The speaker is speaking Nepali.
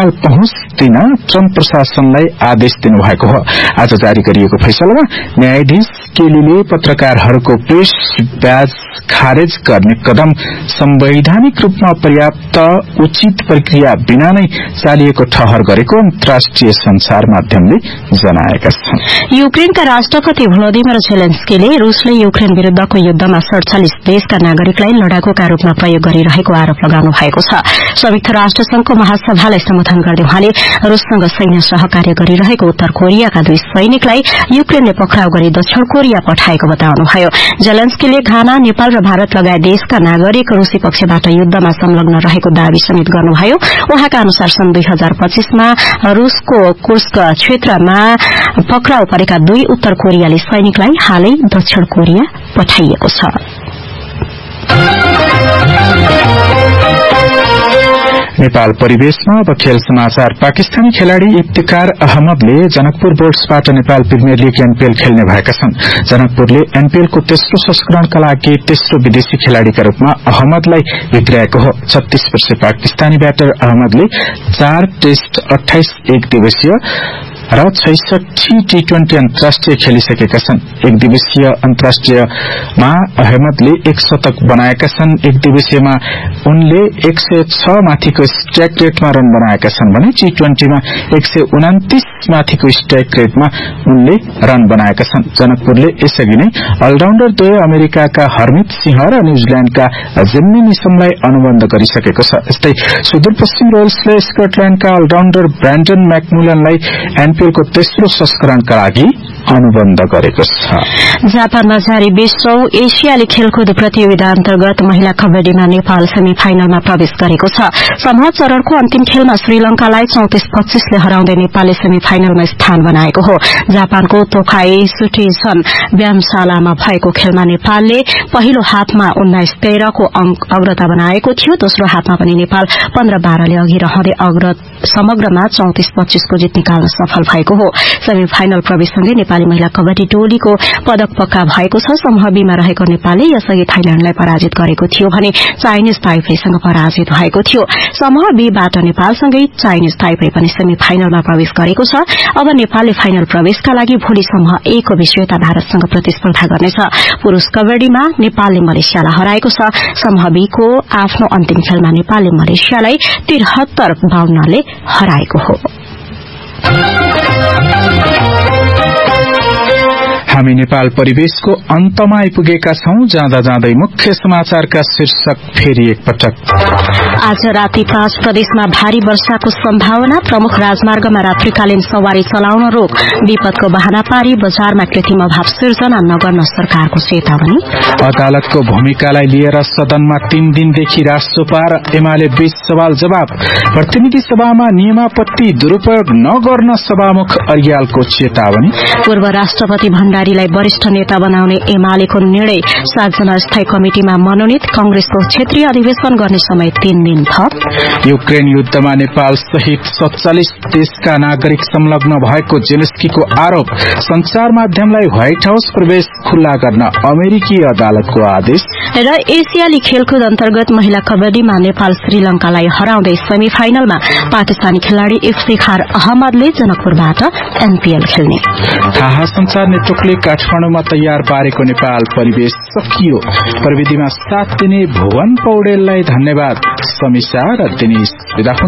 नेपाल पहुँच दिन ट्रम्प प्रशासनलाई आदेश दिनुभएको हो। आज जारी गरिएको फैसलामा न्यायाधीश केलीले पत्रकारहरूको प्रेस ब्याज खारेज गर्ने कदम संवैधानिक रूपमा पर्याप्त उचित प्रक्रिया बिना नै चालिएको ठहर गरेको अन्तर्राष्ट्रिय संचार माध्यमले जनाएका छन्। युक्रेनका राष्ट्रपति भ्लोदिमिर जेलेन्स्कीले रूसले युक्रेन विरूद्धको युद्धमा 47 देशका नागरिकलाई लडाकुका रूपमा प्रयोग गरिरहेको आरोप लगाउनु भएको छ। संयुक्त राष्ट्र संघको महासभालाई सम्बोधन गर्दै उहाँले रूससँग सैन्य सहकार्य गरिरहेको उत्तर कोरियाका 2 सैनिकलाई युक्रेनले पक्राउ गरी दक्षिण कोरिया पठाएको बताउनुभयो। जेलेन्स्कीले घाना, नेपाल र भारत लगायत देशका नागरिक रूसी पक्षबाट युद्धमा संलग्न रहेको दावी समेत गर्नुभयो। उहाँका अनुसार सन् 2025 मा रूसको कुर्स्क क्षेत्रमा पक्राउ परेका 2 उत्तर कोरियाली सैनिकलाई हालै दक्षिण कोरिया पठाइएको छ। नेपाल परिवेशमा अब खेल समाचार। पाकिस्तानी खेलाड़ी Iftikhar अहमदले Janakpur बोर्ड्सबाट Nepal premier league NPL खेल्ने भएका छन्। जनकपुरले एनपीएलको तेस्रो संस्करणका लागि तेस्रो विदेशी खेलाड़ीका रूपमा अहमदलाई भित्राएको हो। 36 वर्षीय पाकिस्तानी ब्याटर अहमदले 4 टेस्ट, 28 एक दिवसीय र 66 टी20 अन्तर्राष्ट्रिय खेलिसकेका छन्। एक दिवसीय अन्तर्राष्ट्रियमा अहमदले 1 शतक बनाएका छन्। एक दिवसीयमा उनले 106 माथिको स्ट्राइक रेटमा रन बनाएका छन् भने टी20मा 129 माथिको स्ट्राइक रेटमा उनले रन बनाएका छन्। जनकपुरले यसअघि नै अलराउण्डर द्वय अमेरिकाका हरमित सिंह र न्यूजील्याण्डका जिम्मी निसमलाई अनुबन्ध गरिसकेको छ। यस्तै सुदूरपश्चिम रोयल्सले स्कटल्याण्डका अलराउण्डर ब्रान्डन मैकमुलनलाई एनपीएलको तेस्रो संस्करणका लागि अनुबन्ध गरेको छ। जापानमा जारी 20औं एशियाली खेलकुद प्रतियोगिता अन्तर्गत महिला कबड्डीमा नेपाल सेमी फाइनलमा प्रवेश गरेको छ। समूह चरणको अन्तिम खेलमा श्रीलंकालाई 34-25 ले हराउँदै नेपालले सेमी फाइनलमा स्थान बनाएको हो। जापानको तोकाई सुटिसन व्यायामशालामा भएको खेलमा नेपालले पहिलो हाफमा 19-13 को अग्रता बनाएको थियो। दोस्रो हाफमा पनि नेपाल 15-12 ले अघि रहँदै समग्रमा 34-25 को जित निकाल्न सफल भएको हो। सेमी फाइनल प्रवेशसँगै नेपाली महिला कबड्डी टोलीको पदक पक्का भएको छ। समूह बीमा रहेको नेपालले यसअघि थाइल्याण्डलाई पराजित गरेको थियो भने चाइनिज ताइपेईसँग पराजित भएको थियो। समूह बीबाट नेपालसँगै चाइनिज ताइपे पनि सेमी फाइनलमा प्रवेश गरेको छ। अब नेपालले फाइनल प्रवेशका लागि भोलि समूह ए को विजेता भारतसँग प्रतिस्पर्धा गर्नेछ। पुरूष कबड्डीमा नेपालले मलेसियालाई हराएको छ। समूह बी को आफ्नो अन्तिम खेलमा नेपालले मलेसियालाई 73-52 ले हराएको हो। हामी नेपाल परिवेशको अन्तमा आइपुगेका छौं। जाँदा जाँदै मुख्य समाचारका शीर्षक फेरि एकपटक। आज राति 5 प्रदेशमा भारी वर्षाको सम्भावना। प्रमुख राजमार्गमा रात्रिकालीन सवारी चलाउन रोक। विपदको बहाना पारी बजारमा कृत्रिम अभाव सिर्जना नगर्न सरकारको चेतावनी। अदालतको भूमिकालाई लिएर सदनमा 3 दिनदेखि राष्ट्रपार एमाले बीच सवाल जवाब। प्रतिनिधि सभामा नियमापत्ति दुरूपयोग नगर्न सभामुख अर्यालको चेतावनी। पूर्व राष्ट्रपति भण्डारीलाई वरिष्ठ नेता बनाउने एमालेको निर्णय। 7 जना स्थायी कमिटिमा मनोनित। कांग्रेसको क्षेत्रीय अधिवेशन गर्ने समय 3 दिन थप। युक्रेन युद्धमा नेपाल सहित 47 देशका नागरिक संलग्न भएको जेलेन्स्कीको आरोप। संचार माध्यमलाई व्हाइट हाउस प्रवेश खुल्ला गर्न अमेरिकी अदालतको आदेश। र एशियाली खेलकुद अन्तर्गत महिला कबड्डीमा नेपाल श्रीलंकालाई हराउँदै सेमी फाइनलमा पाकिस्तानी खेलाड़ी इफ्तिखार अहमदले जनकपुरबाट एनपीएल खेल्ने। थाहा संचार नेटवर्कले काठमाडौँमा तयार पारेको नेपाल परिवेश सकियो। प्रविधिमा साथ दिने भुवन पौडेललाई धन्यवाद। समीक्षा र दिनेश